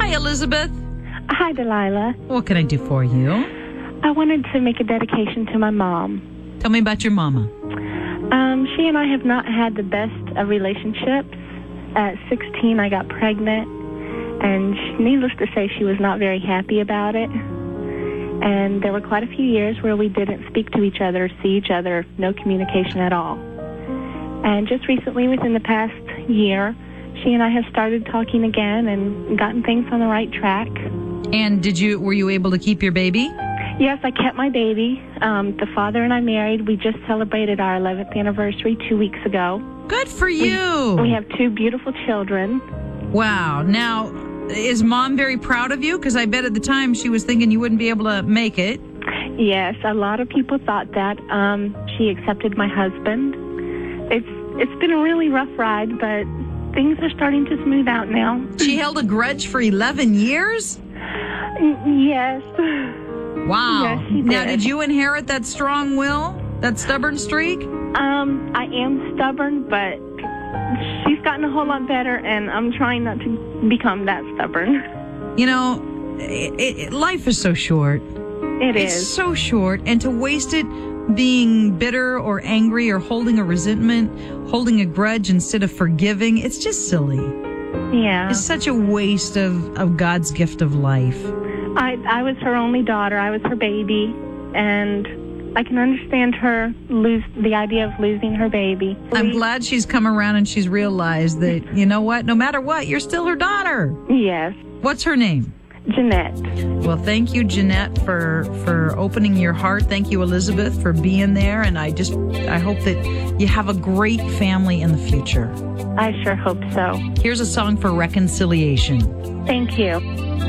Hi, Elizabeth. Hi, Delilah. What can I do for you? I wanted to make a dedication to my mom. Tell me about your mama. She and I have not had the best of relationships. At 16, I got pregnant, and needless to say, she was not very happy about it. And there were quite a few years where we didn't speak to each other, see each other, no communication at all. And just recently, within the past year, she and I have started talking again and gotten things on the right track. And were you able to keep your baby? Yes, I kept my baby. The father and I married. We just celebrated our 11th anniversary 2 weeks ago. Good for you. We have 2 beautiful children. Wow. Now, is Mom very proud of you? Because I bet at the time she was thinking you wouldn't be able to make it. Yes, a lot of people thought that. She accepted my husband. It's been a really rough ride, but things are starting to smooth out now. She held a grudge for 11 years? Yes. Wow. Yes, she did. Now, did you inherit that strong will, that stubborn streak? I am stubborn, but she's gotten a whole lot better, and I'm trying not to become that stubborn. You know, life is so short. It's so short, and to waste it being bitter or angry or holding a resentment, holding a grudge instead of forgiving, it's just silly. Yeah. It's such a waste of God's gift of life. I was her only daughter. I was her baby, and I can understand the idea of losing her baby. I'm glad she's come around and she's realized that, you know what, no matter what, you're still her daughter. Yes. What's her name? Jeanette. Well, thank you, Jeanette, for opening your heart. Thank you, Elizabeth, for being there. And I hope that you have a great family in the future. I sure hope so. Here's a song for reconciliation. Thank you.